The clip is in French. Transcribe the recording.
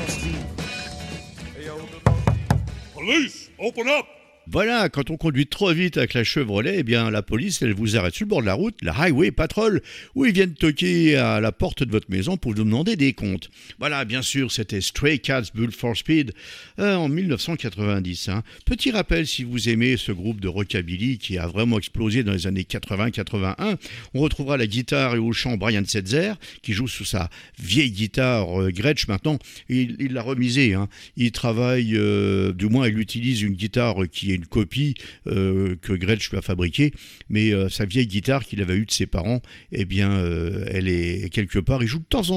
Police, open up! Voilà, quand on conduit trop vite avec la Chevrolet, eh bien la police, elle vous arrête sur le bord de la route, la Highway Patrol, où ils viennent toquer à la porte de votre maison pour vous demander des comptes. Voilà, bien sûr, c'était Stray Cats Built for Speed en 1990. Petit rappel, si vous aimez ce groupe de rockabilly qui a vraiment explosé dans les années 80-81, on retrouvera la guitare et au chant Brian Setzer, qui joue sous sa vieille guitare Gretsch maintenant. Il l'a remisée. Il travaille, du moins il utilise une guitare qui est une copie que Gretsch lui a fabriquée, mais sa vieille guitare qu'il avait eue de ses parents, eh bien, elle est quelque part. Il joue de temps en